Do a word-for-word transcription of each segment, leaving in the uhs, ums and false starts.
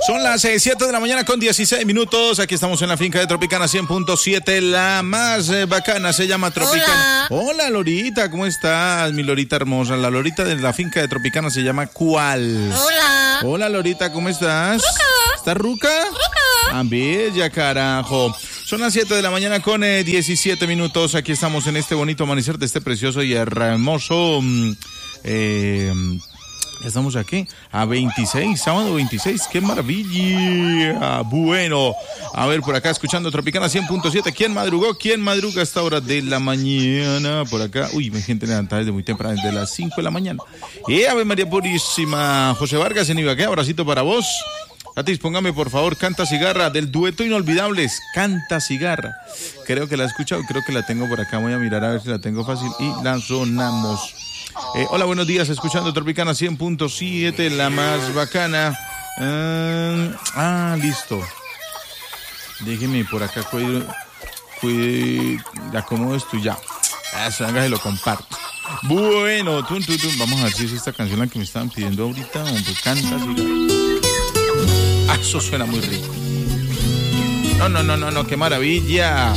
Son las siete de la mañana con dieciséis minutos. Aquí estamos en la finca de Tropicana cien punto siete. La más eh, bacana se llama Tropicana. Hola. Hola, Lorita, ¿cómo estás? Mi Lorita hermosa. La Lorita de la finca de Tropicana se llama ¿Cuál? Hola. Hola, Lorita, ¿cómo estás? Ruca. ¿Estás ruca? Ruca. Ah, bella, carajo. Son las siete de la mañana con eh, diecisiete minutos. Aquí estamos en este bonito amanecer de este precioso y hermoso... Eh, estamos aquí a veintiséis, sábado veintiséis, qué maravilla. Bueno, a ver, por acá escuchando Tropicana cien punto siete. ¿Quién madrugó? ¿Quién madruga a esta hora de la mañana? Por acá, uy, me gente levantada desde muy temprano, desde las cinco de la mañana. ¡Eh, Ave María Purísima! José Vargas en Ibagué, abracito para vos. Tatis, póngame por favor Canta Cigarra del dueto Inolvidables. Canta Cigarra. Creo que la he escuchado, creo que la tengo por acá. Voy a mirar a ver si la tengo fácil y la sonamos. Eh, hola, buenos días, escuchando Tropicana cien punto siete, la más bacana. Uh, ah, listo. Déjeme por acá, cuide, cuide, ya acomodo esto y ya. Eso, venga, se lo comparto. Bueno, tum, tum, tum. Vamos a ver si es esta canción la que me estaban pidiendo ahorita. Hombre, Canta Cigarra. Ah, eso suena muy rico. No, no, no, no, no, qué maravilla.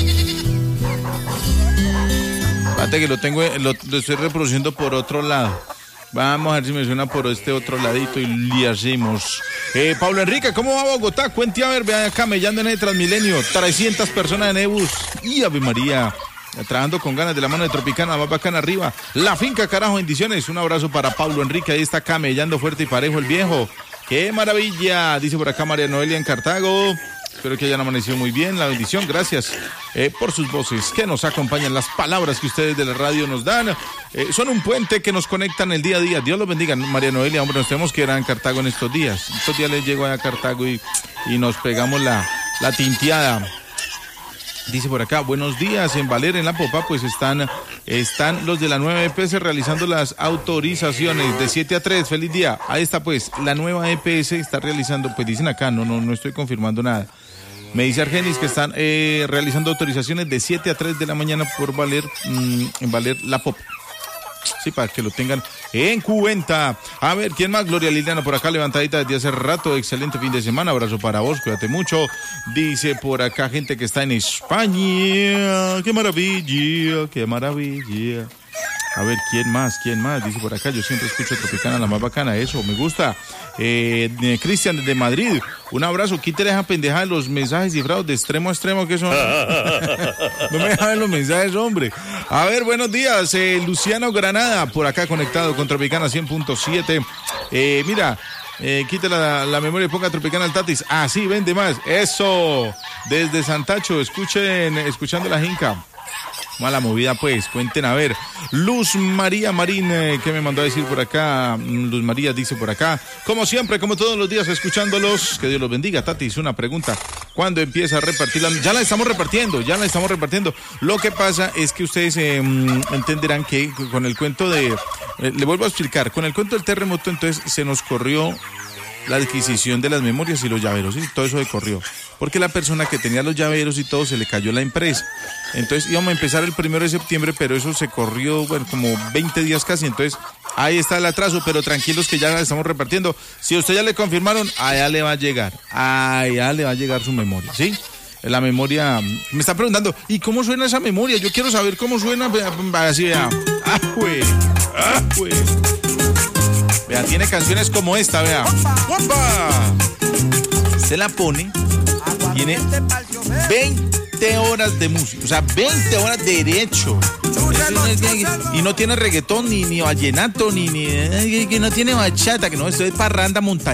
Espérate que lo tengo, lo, lo estoy reproduciendo por otro lado. Vamos a ver si me suena por este otro ladito y le hacemos. Eh, Pablo Enrique, ¿cómo va Bogotá? Cuente a ver, vean acá, mellando en el Transmilenio. trescientas personas en Ebus. Y Ave María, trabajando con ganas de la mano de Tropicana, más bacana arriba. La finca, carajo, bendiciones. Un abrazo para Pablo Enrique, ahí está camellando fuerte y parejo el viejo. ¡Qué maravilla! Dice por acá María Noelia en Cartago. Espero que hayan amanecido muy bien. La bendición, gracias eh, por sus voces que nos acompañan. Las palabras que ustedes de la radio nos dan eh, son un puente que nos conectan el día a día. Dios los bendiga, María Noelia. Hombre, nos tenemos que ir a Cartago en estos días. Estos días les llego a Cartago y, y nos pegamos la, la tinteada. Dice por acá, buenos días, en Valer, en La Popa, pues están, están los de la nueva E P S realizando las autorizaciones de siete a tres, feliz día. Ahí está pues, la nueva E P S está realizando, pues dicen acá, no, no, no estoy confirmando nada. Me dice Argenis que están eh, realizando autorizaciones de siete a tres de la mañana por Valer, mmm, en Valer, La Popa. Sí, para que lo tengan en cuenta. A ver, ¿quién más? Gloria Liliana por acá, levantadita desde hace rato. Excelente fin de semana. Abrazo para vos, cuídate mucho. Dice por acá gente que está en España. ¡Qué maravilla! ¡Qué maravilla! A ver, ¿quién más? ¿Quién más? Dice por acá, yo siempre escucho Tropicana, la más bacana. Eso, me gusta. Eh, Cristian desde Madrid. Un abrazo. Quítale esa pendeja de los mensajes cifrados de extremo a extremo que son. No me dejan los mensajes, hombre. A ver, buenos días. Eh, Luciano Granada, por acá conectado con Tropicana cien punto siete. Eh, mira, eh, quítale la, la memoria y ponga Tropicana al Tatis. Ah, sí, vende más. Eso. Desde Santacho, escuchen, escuchando la Jinca. Mala movida, pues, cuenten a ver. Luz María Marín, eh, ¿qué me mandó a decir por acá? Luz María dice por acá, como siempre, como todos los días, escuchándolos, que Dios los bendiga. Tati hizo una pregunta, ¿cuándo empieza a repartirla? Ya la estamos repartiendo, ya la estamos repartiendo. Lo que pasa es que ustedes eh, entenderán que con el cuento de, eh, le vuelvo a explicar, con el cuento del terremoto, entonces se nos corrió la adquisición de las memorias y los llaveros, ¿sí? Todo eso decorrió, porque la persona que tenía los llaveros y todo se le cayó la empresa. Entonces íbamos a empezar el primero de septiembre, pero eso se corrió, bueno, como veinte días casi. Entonces ahí está el atraso, pero tranquilos que ya la estamos repartiendo. Si a usted ya le confirmaron, allá le va a llegar, allá le va a llegar su memoria, ¿sí? La memoria, me está preguntando, ¿y cómo suena esa memoria? Yo quiero saber cómo suena, así, vea, ah, pues, ah, pues. Vea, tiene canciones como esta, vea. ¡Opa! Se la pone, tiene veinte horas de música, o sea, veinte horas derecho. Y no tiene reggaetón, ni, ni vallenato, ni, ni, que no tiene bachata, que no, esto es parranda montaña.